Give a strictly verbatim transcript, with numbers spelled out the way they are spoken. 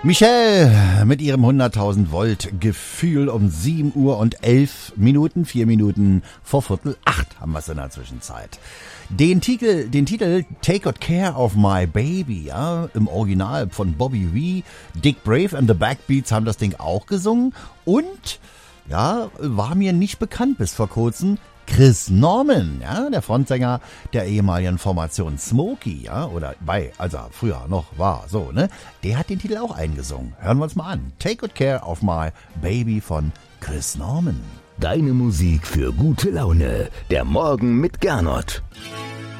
Michelle mit ihrem hunderttausend Volt Gefühl um sieben Uhr und elf Minuten, vier Minuten vor Viertel acht haben wir es in der Zwischenzeit. Den Titel, den Titel Take Good Care of My Baby, ja, im Original von Bobby Vee, Dick Brave and the Backbeats haben das Ding auch gesungen und, ja, war mir nicht bekannt bis vor kurzem, Chris Norman, ja, der Frontsänger der ehemaligen Formation Smokey, ja, oder bei, als er früher noch war, so, ne, der hat den Titel auch eingesungen. Hören wir uns mal an. Take Good Care of My Baby von Chris Norman. Deine Musik für gute Laune. Der Morgen mit Gernot.